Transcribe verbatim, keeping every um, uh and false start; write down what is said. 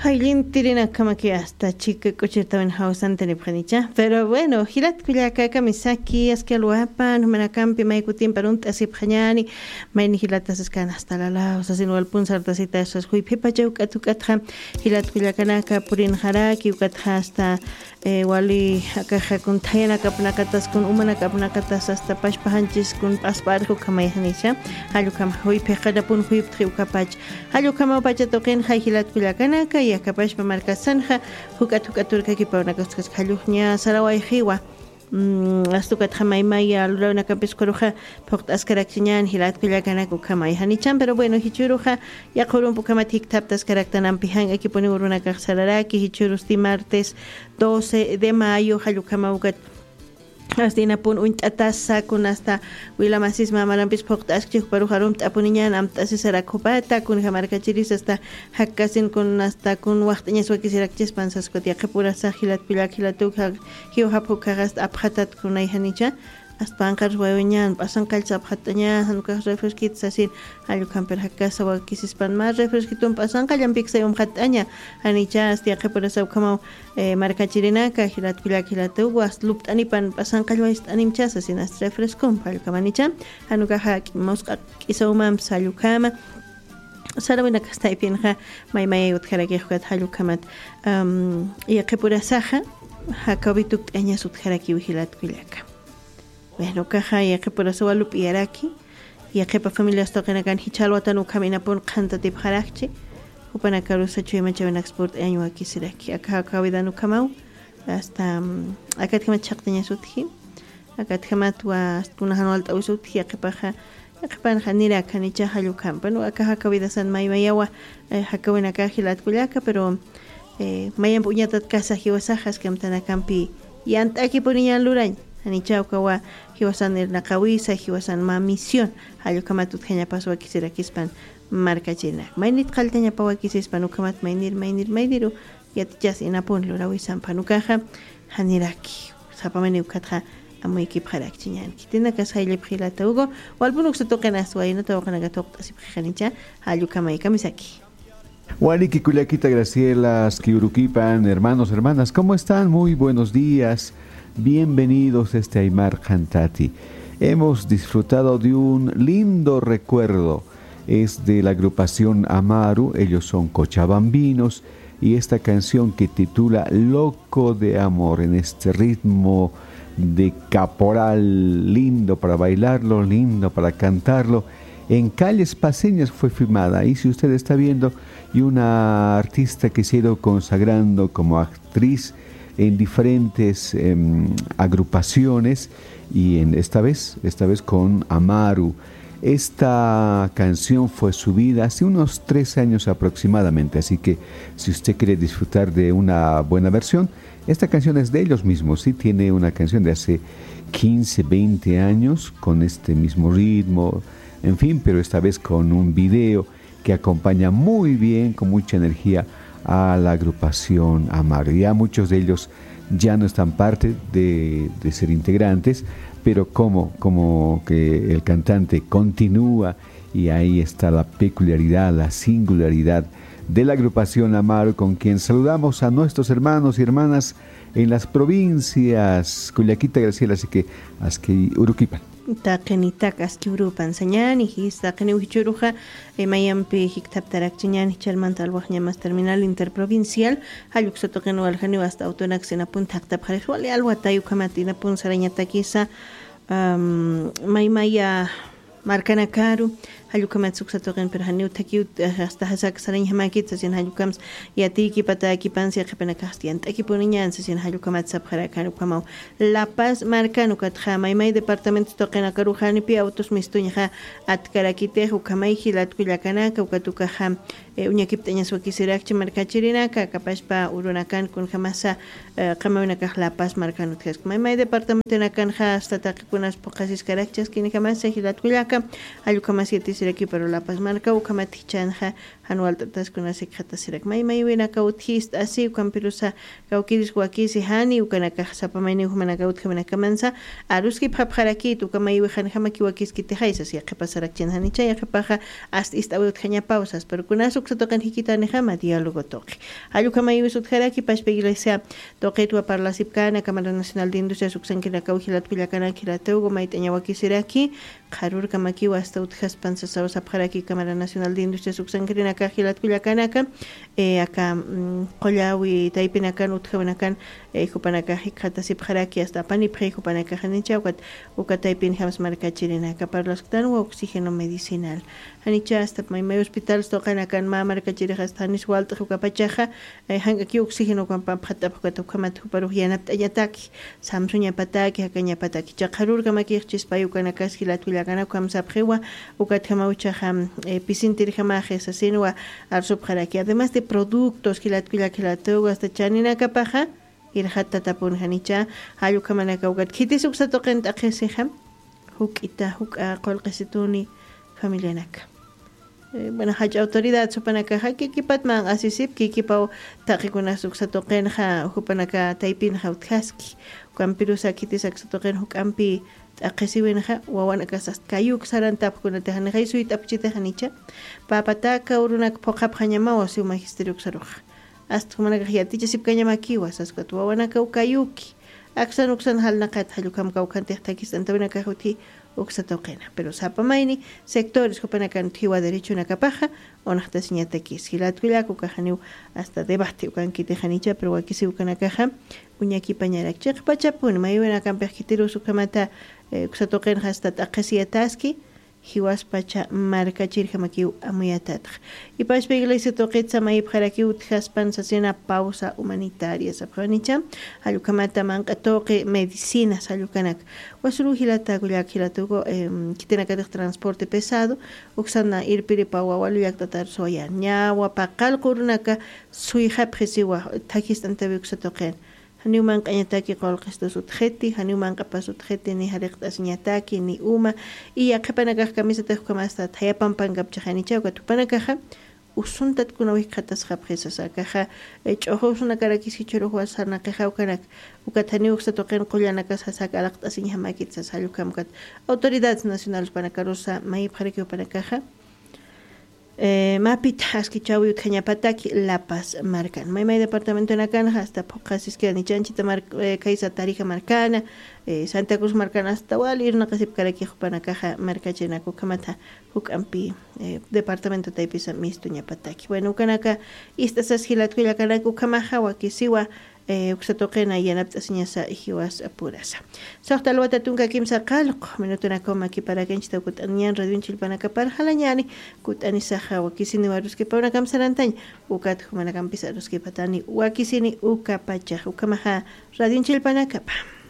Haylin tirina kama que hasta chica cocherta en house ante nepjanicha. Pero bueno, hilat kuyaka kamisaki es que lo apan, mena campi mai kutin perunta así pjañani, mai ni hilatas escan hasta la la, o sea, si no el pun sartasita eso es hui pipa jau katukatja, hilat kuyaka naka purin haraki ukatja hasta eh, wali akaja kun tayana kapnakatas kun umana kapnakatas hasta pashpahanchis kun pasparjo kama yahanicha, halu kama hui pejada pun hui ptriu kapach, halu kama pacha toquen hay hilat kuyaka naka y akapash pa marca sanja hukat hukaturka ki pa una cosas kaluhnya sarawai hiwa astukat jamai maya luna kapis koruja pokt askarakchinyan hilat kuyakana ku kamai hanichan pero bueno hichuruja ya korun pukama tiktap taskaraktanan pihan ekiponi uruna kaxararaki hichurusti martes doce de mayo halukama ukat Astina pun unt'atasa kun hasta wilamasis mamarampis poqt'askchik parujarum t'apuniñan amt'asisarakupata kun hamarkachiris hasta hakkasin kun hasta kun waqt'añas wakisirakchis pansaskutiqa purasa hilat pilak hilatuk hiu hapukaq hasta aphatat kunayhanicha hasta pankar wawiñan pasan kalcha aphat'aña hanukaq refresquit sasin alukamper hakkasa wakisis pan más refresquitun pasan kallan piksayum hat'aña hanicha astiqa purasa ukama eh, markachirinaka hilat pilak hilatuk was lupt'anipan pasan kalwais animchas sasin hasta refrescum palkamanicha hanukaqa mosqa k'isawman salukama sarawina kastaypinqa maymayayut karakiqkat halukamat um, yaqi purasaqa hakabituk t'añasut karakiw hilat kullaka. Bueno, caja y que por eso va lupiaraki y que para familias toquen acá en Hichalwatan o camina por canta de Harachi o para carusa chuima chaven export año aquí será aquí acá acá vida no camau hasta acá te llamas chacteña suthi acá te llamas tu hasta una anual tau suthi acá paja acá para janira acá ni chaja yo campa no acá acá vida san mai mayawa acá buena acá hilat kulaka pero mayan puñatat casa hiwasajas que amtana campi y ant aquí ponían lurañ Anichau kawa hiwasan el nakawisa hiwasan ma misión hayo kamatut hanya paswa kisira kispan marca china mainit qaltanya pawa kisispan ukamat mainir mainir mainiru yatjas inapun lurawisan panukaja haniraki sapamani ukatja amoy kipharak chinyan kitina kas hayle philata ugo walbunuk se toqena aswaina tawqana gatoqta sipkhanicha hayo kamay kamisaki Waliki Kuliakita Graciela Skiurukipan, hermanos, hermanas, ¿cómo están? Muy buenos días. Bienvenidos a este Aymar Cantati. Hemos disfrutado de un lindo recuerdo. Es de la agrupación Amaru, ellos son cochabambinos, y esta canción que titula Loco de Amor, en este ritmo de caporal, lindo para bailarlo, lindo para cantarlo. En calles paseñas fue filmada, ahí si usted está viendo, y una artista que se ha ido consagrando como actriz en diferentes eh, agrupaciones y en esta vez, esta vez con Amaru. Esta canción fue subida hace unos tres años aproximadamente, así que si usted quiere disfrutar de una buena versión, esta canción es de ellos mismos, sí, tiene una canción de hace quince, veinte años con este mismo ritmo, en fin, pero esta vez con un video que acompaña muy bien, con mucha energía, a la agrupación Amaru. Ya muchos de ellos ya no están parte de, de ser integrantes, pero como, como que el cantante continúa y ahí está la peculiaridad, la singularidad de la agrupación Amaru, con quien saludamos a nuestros hermanos y hermanas en las provincias Culiaquita, Graciela, así que Asqui Uruquipan. Taqenitak askiurupan sañani his taqeni uhichuruja mayampi hiktaptarak chiñani chalmanta alwajña más terminal interprovincial haluksa toqenu aljani hasta autonak senapun taqtap jare wali alwatayu kamatina pun saraña takisa maymaya marcana caro halukamat suksatoqen pero haniu takiu hasta hasak saraña makit sasin halukams yatiki pataki pansia qepena kastian takipuniñan sasin halukamat sabjara kanu kamau La Paz marcano katja maymay departamento toqena karujani pi autos mistuña atkarakite hukamay hilat kullakanaka ukatukaja uñakiptañas wakisirakchi markachirinaka kapashpa urunakan kun jamasa qamawnakaj La Paz marcano tjask maymay departamento nakan hasta taqikunas pokasis karakchas kini jamasa hilat kullaka halukamas yetis siraki pero la paz marca ukamati chanja anual tatas kuna sikata sirak may may wina kauthist asi ukampirusa kaukiris wakisi hani ukanaka sapamaini humana kaut kamana kamansa aruski phapharaki tukamay wihan hamaki wakis kitihaisa si qapasarak chen hani chay qapaja ast istawut khanya pausas pero kuna suksa tokan hikita ne hama diálogo toqi ayu kamay wisut kharaki pashpegilesa toqetua parlasipkana Cámara Nacional de Industria suksankina kauhilat kullakana kirateugo maiteña wakisiraki Harur kamaki hasta utjas panza sabos apjaraki Cámara Nacional de Industria suksankirina kajilat kullakanaka eh acá qollawi taipinakan utjawanakan eh jupanaka hikata sipjaraki hasta pani pre jupanaka hanicha ukat ukataipin hams markachirina kaparlastan wa oxígeno medicinal hanicha hasta may hospital stoqanakan ma markachiri hasta hanis walta jukapachaja hangaki oxígeno kan pampata pukata kamat huparuhianat ayataki samsunya pataki hakanya pataki chaqarur kamaki chispayukana kaskilat kana kam sabjewa ukatjama uchajam pisintir jamajes asinwa arsubjaraki además de productos kilat kilakilato hasta chanina kapaja irjata tapun hanicha ayukamana kaugat kitisuk satoqent aqesiham hukita huk qolqisituni familianak bueno haj autoridad supanaka hakikipatman asisip kikipau taqikuna suksatoqen ha hupanaka taipin hautkaski kampirusa kitisak satoqen hukampi aqesiwenja wawana kasas kayuk sarantap kunate hanay suit apchite hanicha papataka urunak poqap hanyama wasi magisterio saruj hasta kumana ghiaticha sipkanyama kiwas askat wawana ka kayuki aksan uksan halnaqat halukam kaukante takis antawina kahuti uksatoqena pero sapamaini sectores kopanakan tiwa derecho na kapaja onahta siñatakis hilatwilaku kahaniu hasta debate ukankite hanicha pero wakisi ukanakaja uñaki pañarak chiqpachapun mayuena kampejkitiru sukamata uksatoqen hasta taqesiyataski hiwas pacha marca chirjamakiu amuyatatq y pashpe iglesia toqetsa may pharaki utjaspan sasena pausa humanitaria sapanicha alukamata manqa toqe medicina salukanak wasuru hilata gulak hilatugo kitenaka transporte pesado uksana irpiri pawa waluyak tatar soya ñawa paqal qurnaka suiha presiwa takistan tabi uksatoqen Hanuman kañataki qolqista sutjeti, hanuman qapa sutjeti ni hariqtas ñataki ni uma y aqapanakaq kamisata hukamasta thayapanpan kapchaqanichawqa tupanakaqa usuntat kunawih qatas qapqisasakaqa ch'uqusuna karakisichuruq wasarnaqiqa ukanak ukatani uqsatoqen qullanakas hasaka alaqt'asiñ hamakitsas hallukamkat autoridades nacionales panakarusa may phariki upanakaqa Eh, mapit haskichawi utjañapataki La Paz marcan. Maymay departamento nakana hasta pokasiski anichanchita mar eh, kaisa tarija marcana, eh, Santa Cruz marcana hasta wali irna kasip karaki hupanakaja markachinaku kamata hukampi eh, departamento taipisa mistuñapataki. Bueno, ukanaka istasas hilatkuya kanaku kamaja wakisiwa eh uksatoqena yanaptasiñasa hiwas apurasa soqtalwata tunka kimsa qalq minutuna koma ki para kenchita kutanian radio chilpanaka par halañani kutani saha wakisini waruski pauna kamsarantañ ukat humana kampisa ruski patani wakisini ukapacha ukamaha radio chilpanaka pa